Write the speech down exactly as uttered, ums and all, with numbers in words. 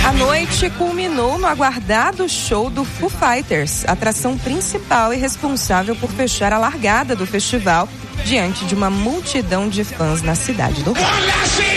A noite culminou no aguardado show do Foo Fighters, atração principal e responsável por fechar a largada do festival diante de uma multidão de fãs na cidade do Rio.